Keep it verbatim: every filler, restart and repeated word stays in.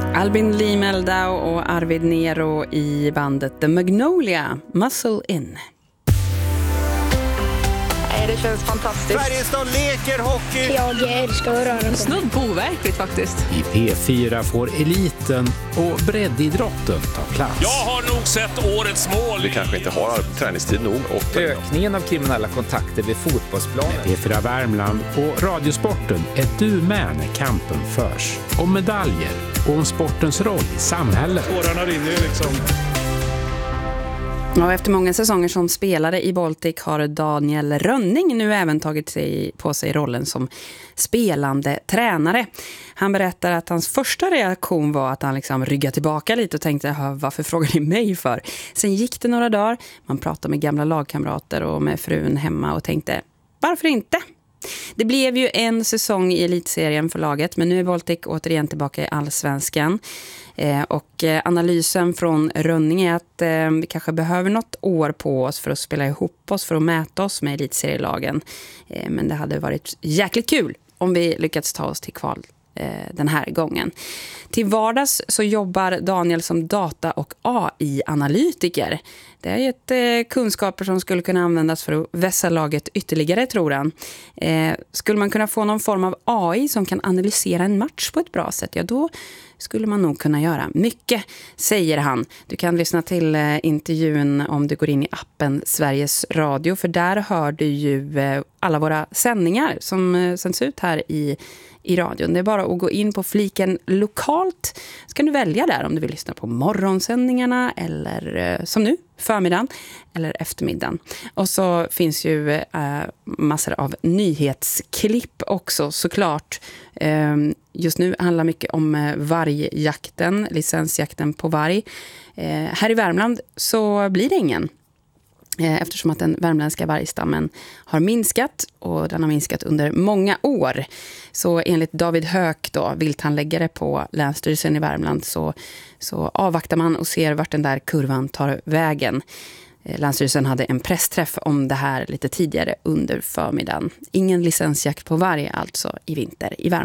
Albin Lee Meldau och Arvid Nero i bandet The Magnolia, Muscle In. Det känns fantastiskt. Färjestad leker hockey. Jag älskar att röra på mig. Snudd på overkligt faktiskt. I P fyra får eliten och breddidrotten ta plats. Jag har nog sett årets mål. Vi kanske inte har träningstid nog. Och ökningen av kriminella kontakter vid fotbollsplanen. P fyra Värmland och Radiosporten är du med när kampen förs. Om medaljer och om sportens roll i samhället. Tårarna rinner liksom. Ja, efter många säsonger som spelare i Baltic har Daniel Rönning nu även tagit sig på sig rollen som spelande tränare. Han berättar att hans första reaktion var att han liksom ryggade tillbaka lite och tänkte, varför frågar ni mig för? Sen gick det några dagar, man pratade med gamla lagkamrater och med frun hemma och tänkte, varför inte? Det blev ju en säsong i elitserien för laget, men nu är Baltic återigen tillbaka i allsvenskan. Eh, och eh, analysen från Rönning är att eh, vi kanske behöver något år på oss för att spela ihop oss, för att mäta oss med elitserielagen. Eh, men det hade varit jäkligt kul om vi lyckats ta oss till kval eh, den här gången. Till vardags så jobbar Daniel som data- och A I-analytiker. Det är ett eh, kunskaper som skulle kunna användas för att vässa laget ytterligare, tror han. Eh, skulle man kunna få någon form av A I som kan analysera en match på ett bra sätt, ja då skulle man nog kunna göra mycket, säger han. Du kan lyssna till eh, intervjun om du går in i appen Sveriges Radio, för där hör du ju eh, alla våra sändningar som eh, sänds ut här i, i radion. Det är bara att gå in på fliken lokalt. Så kan du välja där om du vill lyssna på morgonsändningarna eller eh, som nu, förmiddagen eller eftermiddagen. Och så finns ju eh, massor av nyhetsklipp också, såklart. Eh, just nu handlar mycket om eh, vargjakten, licensjakten på varg. Eh, här i Värmland så blir det ingen. Eh, eftersom att den värmländska vargstammen har minskat, och den har minskat under många år. Så enligt David Höök då, vilthandläggare på Länsstyrelsen i Värmland, så, så avvaktar man och ser vart den där kurvan tar vägen. Eh, Länsstyrelsen hade en pressträff om det här lite tidigare under förmiddagen. Ingen licensjakt på varg alltså i vinter i Värmland.